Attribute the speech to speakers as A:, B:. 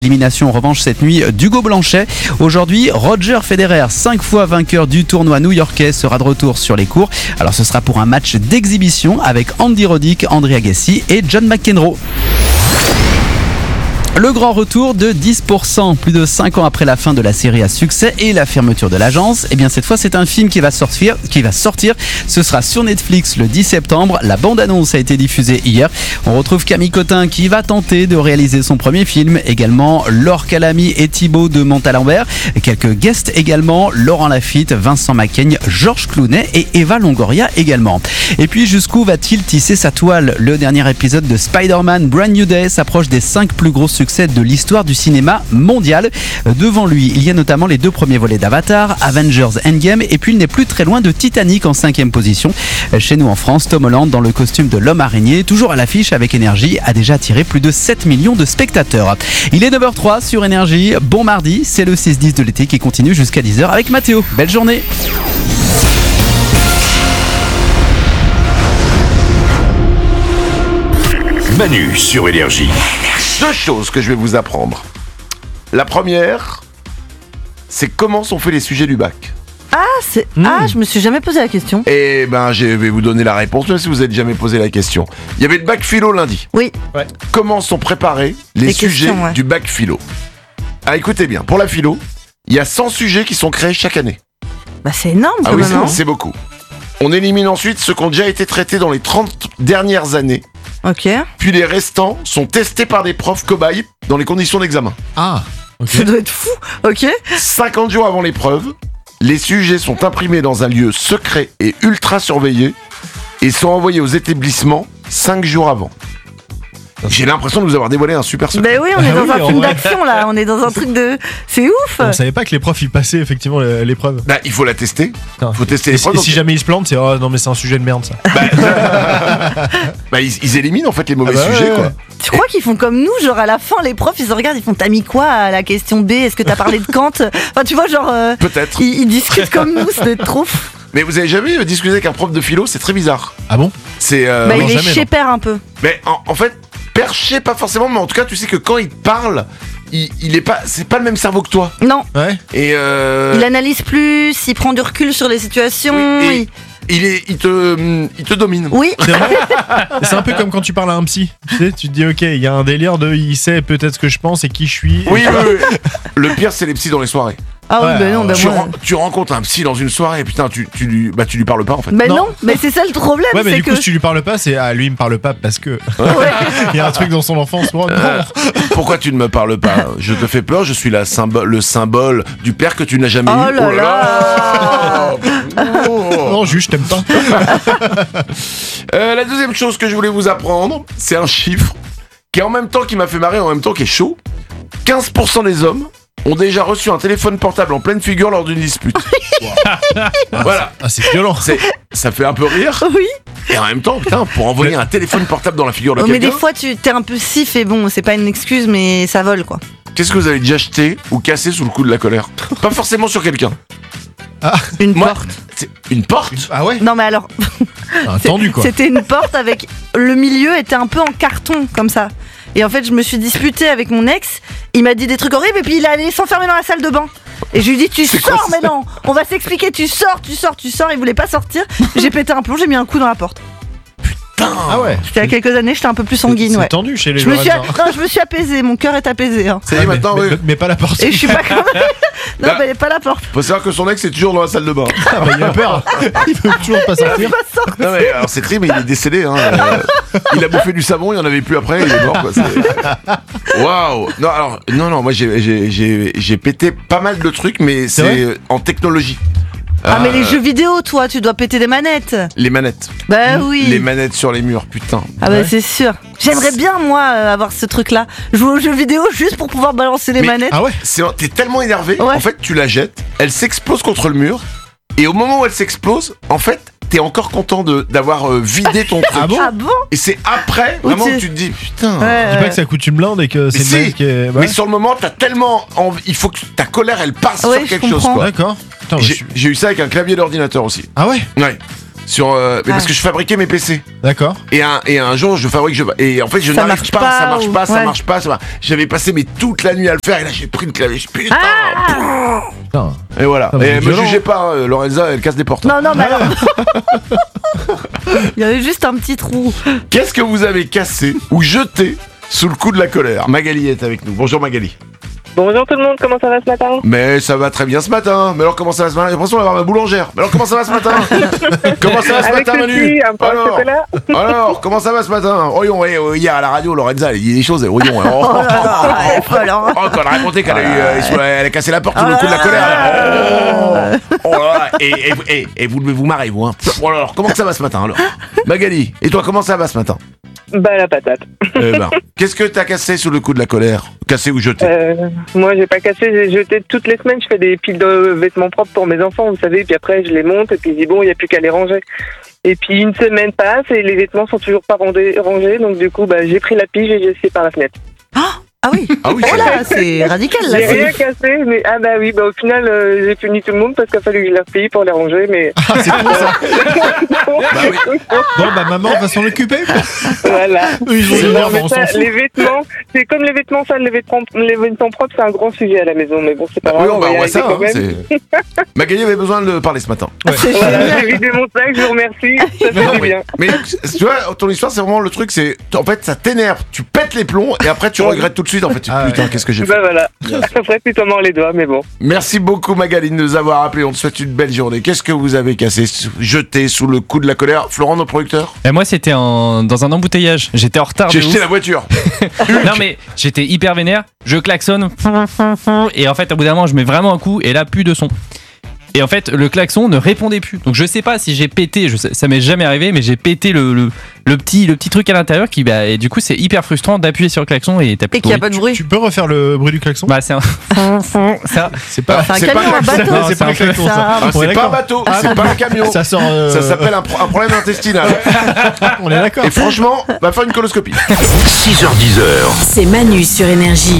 A: Élimination en revanche cette nuit d'Hugo Blanchet. Aujourd'hui, Roger Federer, 5 fois vainqueur du tournoi new-yorkais, sera de retour sur les courts. Alors ce sera pour un match d'exhibition avec Andy Roddick, André Agassi et John McEnroe. Le grand retour de 10%, plus de 5 ans après la fin de la série à succès et la fermeture de l'agence. Et bien cette fois c'est un film qui va sortir. Ce sera sur Netflix le 10 septembre. La bande-annonce a été diffusée hier. On retrouve Camille Cotin qui va tenter de réaliser son premier film. Également Laure Calamy et Thibaut de Montalembert. Quelques guests également, Laurent Lafitte, Vincent Macaigne, Georges Clooney et Eva Longoria également. Et puis jusqu'où va-t-il tisser sa toile ? Le dernier épisode de Spider-Man Brand New Day s'approche des 5 plus gros succès de l'histoire du cinéma mondial. Devant lui, il y a notamment les 2 premiers volets d'Avatar, Avengers Endgame, et puis il n'est plus très loin de Titanic en 5e position. Chez nous en France, Tom Holland, dans le costume de l'homme araignée, toujours à l'affiche avec Énergie, a déjà attiré plus de 7 millions de spectateurs. Il est 9h03 sur Énergie. Bon mardi, c'est le 6-10 de l'été qui continue jusqu'à 10h avec Mathéo. Belle journée.
B: Manu sur Énergie. 2 choses que je vais vous apprendre. La première, c'est comment sont faits les sujets du bac.
C: Je me suis jamais posé la question.
B: Eh ben, je vais vous donner la réponse, même si vous n'avez jamais posé la question. Il y avait le bac philo lundi.
C: Oui.
D: Ouais.
B: Comment sont préparés les sujets
C: questions, ouais.
B: du bac philo ? Ah, écoutez bien, pour la philo, il y a 100 sujets qui sont créés chaque année.
C: Bah c'est énorme
B: Ah
C: quand
B: oui,
C: même. hein.
B: c'est beaucoup. On élimine ensuite ceux qui ont déjà été traités dans les 30 dernières années.
C: Ok.
B: Puis les restants sont testés par des profs cobayes dans les conditions d'examen.
D: Ah, ok.
C: Ça doit être fou. Ok.
B: 50 jours avant l'épreuve, les sujets sont imprimés dans un lieu secret et ultra surveillé et sont envoyés aux établissements 5 jours avant. J'ai l'impression de vous avoir dévoilé un super secret.
C: Ben oui, on est dans
D: oui,
C: un
D: en
C: film
D: vrai.
C: d'action là. On est dans un truc de. C'est ouf.
D: On savait pas que les profs ils passaient effectivement l'épreuve.
B: Bah, il faut la tester.
D: Putain.
B: Faut tester
D: Et
B: l'épreuve.
D: si jamais ils se plantent, c'est oh non mais c'est un sujet de merde ça.
B: Ils éliminent en fait les mauvais
D: Ah bah
B: sujets
D: ouais.
B: quoi.
C: Tu crois qu'ils font comme nous, genre à la fin les profs ils se regardent, ils font t'as mis quoi à la question B, est-ce que t'as parlé de Kant? Enfin tu vois genre
B: Peut-être.
C: ils discutent comme nous, c'est trop fou.
B: Mais vous avez jamais discuté avec un prof de philo, c'est très bizarre.
D: Ah bon?
B: C'est
C: Bah
D: non,
C: il est
D: jamais,
C: chez père un peu.
B: mais en fait perché pas forcément, mais en tout cas tu sais que quand il parle, il est pas, c'est pas le même cerveau que toi.
C: Non,
D: Ouais.
B: Et
C: il analyse plus, il prend du recul sur les situations.
B: oui, et il te domine.
C: Oui.
D: C'est vrai. C'est un peu comme quand tu parles à un psy. Tu sais, tu te dis ok, il y a un délire de il sait peut-être ce que je pense et qui je suis.
B: Oui. Le pire c'est les psys dans les soirées.
C: Ah oui,
D: Ouais,
C: bah non, bah moi.
B: Tu rencontres un psy dans une soirée et putain tu lui parles pas en fait.
C: Bah
D: Non.
C: non, mais c'est ça le problème,
D: Ouais, mais
C: c'est
D: du coup,
C: que.
D: si tu lui parles pas, c'est lui, il me parle pas parce que.
C: Ouais.
D: Il y a un truc dans son enfance. Oh, non.
B: Pourquoi tu ne me parles pas? Je te fais peur, je suis le symbole du père que tu n'as jamais
C: Oh
B: eu.
C: là là.
D: Non, juste, je t'aime pas.
B: La deuxième chose que je voulais vous apprendre, c'est un chiffre qui en même temps qui m'a fait marrer, en même temps qui est chaud. 15% des hommes ont déjà reçu un téléphone portable en pleine figure lors d'une dispute. Voilà.
D: Ah, c'est violent.
B: Ça fait un peu rire.
C: Oui.
B: Et en même temps, putain, pour envoyer un téléphone portable dans la figure de
C: Oh, mais
B: quelqu'un,
C: des fois tu t'es un peu sif et bon, c'est pas une excuse, mais ça vole quoi.
B: qu'est-ce que vous avez déjà jeté ou cassé sous le coup de la colère? Pas forcément sur quelqu'un.
C: Une
B: Moi,
C: porte.
B: c'est une porte.
D: Ah ouais.
C: Non mais alors,
D: Tendu quoi.
C: c'était une porte avec le milieu était un peu en carton comme ça. Et en fait, je me suis disputée avec mon ex. Il m'a dit des trucs horribles et puis il allait s'enfermer dans la salle de bain. Et je lui ai dit tu
B: C'est quoi,
C: sors
B: ça?
C: mais non, on va s'expliquer, tu sors. Il voulait pas sortir. J'ai pété un plomb, j'ai mis un coup dans la porte.
D: Ah ouais.
C: C'était il y a quelques années, j'étais un peu plus sanguine,
D: C'est
C: ouais.
D: tendu chez les
C: Je me
D: gens.
C: suis apaisée, mon cœur est apaisé. Hein.
B: Ça y est, maintenant, oui.
D: Mais pas la porte.
C: Et je suis pas comme. Non,
B: Bah.
C: mais pas la porte.
B: Faut savoir que son ex est toujours dans la salle de bain.
D: Ah bah il a peur. Il veut toujours pas sortir.
B: Non mais alors c'est triste, mais il est décédé. Hein. Il a bouffé du savon, il n'y en avait plus après, il est mort. Quoi. Waouh. Non, moi j'ai pété pas mal de trucs, mais
D: C'est
B: c'est en technologie.
C: Ah, mais les jeux vidéo, toi, tu dois péter des manettes.
B: Les manettes.
C: Bah oui.
B: Les manettes sur les murs, putain.
C: Ah bah
D: Ouais.
C: c'est sûr. J'aimerais bien moi avoir ce truc-là. Jouer aux jeux vidéo juste pour pouvoir balancer les
B: Mais-
C: manettes.
D: Ah ouais.
B: T'es tellement énervé,
C: Ouais.
B: en fait tu la jettes, elle s'explose contre le mur, et au moment où elle s'explose, en fait t'es encore content d'avoir vidé ton truc.
D: Ah bon.
C: Ah bon?
B: Et c'est après,
C: Ou
B: vraiment,
C: tu-
B: que tu te dis, putain.
D: Dis pas que ça coûte une blinde et que c'est
B: Mais
D: une
B: si,
D: meuf qui est.
B: mais sur le moment, t'as tellement envie, il faut que ta colère elle passe
C: Ouais,
B: sur
C: je
B: quelque chose
C: comprends.
B: quoi.
D: D'accord. Putain,
B: J'ai eu ça avec un clavier d'ordinateur aussi.
D: Ah ouais.
B: Ouais. mais parce que je fabriquais mes PC.
D: D'accord.
B: Et un jour, et en fait, je
C: Ça
B: n'arrive
C: marche
B: pas,
C: pas,
B: ça marche
C: ou-
B: pas, ça
C: ouais.
B: marche pas. J'avais passé toute la nuit à le faire, et là, j'ai pris le clavier. Putain.
D: Putain.
B: Et voilà.
D: Ah, mais
B: Et me
D: violent.
B: jugez pas, hein, Lorenza, elle casse des portes.
C: Non, mais alors. Il y avait juste un petit trou.
B: Qu'est-ce que vous avez cassé ou jeté sous le coup de la colère? Magali est avec nous. Bonjour Magali.
E: Bonjour tout le monde, comment ça va ce matin?
B: Mais ça va très bien ce matin. Mais alors comment ça va ce matin? J'ai l'impression d'avoir ma boulangère. Mais alors comment ça va ce matin? Comment ça va ce
E: Avec
B: matin
E: ceci,
B: Manu?
E: un pain de chocolat.
B: Alors, comment ça va ce matin? Voyons, hier à la radio, Lorenza, elle dit des choses. Voyons.
C: Oh là là, ouais, faut alors.
B: Oh, quand elle a raconté qu'elle elle a cassé la porte sous le coup de la colère. Oh là là. Et vous devez vous marrer, vous. Hein. Bon alors, comment que ça va ce matin alors? Magali, et toi, comment ça va ce matin?
E: Bah la patate.
B: Eh ben, qu'est-ce que t'as cassé sous le coup de la colère? Cassé ou jeté?
E: Moi j'ai pas cassé, j'ai jeté toutes les semaines, je fais des piles de vêtements propres pour mes enfants, vous savez, puis après je les monte et puis je dis bon, il n'y a plus qu'à les ranger. Et puis une semaine passe et les vêtements sont toujours pas rangés, donc du coup bah, j'ai pris la pige et j'ai jeté par la fenêtre.
C: Ah oui.
B: Ah oui,
C: Oh là, c'est radical là.
E: J'ai rien cassé, mais ah bah oui, bah au final j'ai puni tout le monde parce qu'il a fallu que je les replie pour les ranger, mais...
D: Ah, c'est con ça.
B: Bah oui.
D: Bon, bah maman va s'en occuper.
E: Voilà.
D: Eux, ils ont du
E: Non,
D: nerf,
E: mais
D: on
E: ça,
D: s'en fout.
E: les vêtements, c'est comme les vêtements sales, les vêtements propres, c'est un grand sujet à la maison, mais bon, c'est pas
B: Oui,
E: grave,
B: on
E: va y
B: voit
E: arriver
B: ça.
E: quand
B: Hein,
E: même.
B: Magali avait besoin de parler ce matin.
C: C'est
E: Voilà,
C: génial.
E: j'ai vidé mon sac, je vous remercie, ça fait
B: Non,
E: du bien.
B: mais tu vois, ton histoire, c'est vraiment le truc, c'est en fait, ça t'énerve, tu pètes les plombs et après tu regrettes tout de suite. En fait,
D: Ah
B: putain,
D: ouais.
B: qu'est-ce que j'ai fait?
E: Bah voilà, après plutôt mort les doigts, mais bon.
B: Merci beaucoup Magali de nous avoir appelé. On te souhaite une belle journée. Qu'est-ce que vous avez cassé, jeté sous le coup de la colère? Florent, notre producteur?
F: Et moi, c'était dans un embouteillage. J'étais en retard.
B: J'ai
F: de
B: jeté
F: ouf.
B: la voiture.
F: Non, mais j'étais hyper vénère. Je klaxonne. Et en fait, au bout d'un moment, je mets vraiment un coup. Et là, plus de son. Et en fait, le klaxon ne répondait plus. Donc, je sais pas si j'ai pété. Ça m'est jamais arrivé, mais j'ai pété le petit truc à l'intérieur qui, bah, et du coup, c'est hyper frustrant d'appuyer sur le klaxon et t'as plus
C: Et
F: de
C: qu'il n'y a
F: bruit.
C: pas de bruit.
D: Tu peux refaire le bruit du klaxon?
F: Bah, c'est un. ça.
D: C'est pas.
C: C'est un
B: c'est
C: camion,
B: pas
C: un
B: un
C: bateau.
D: Non, c'est pas un klaxon ça.
B: Ah,
D: On est
B: c'est pas un
D: d'accord.
B: bateau, c'est pas un camion.
D: Ça sort.
B: Ça s'appelle un problème intestinal.
D: On est d'accord.
B: Et franchement, va faire une coloscopie.
G: 6h10.
H: C'est Manu sur Énergie.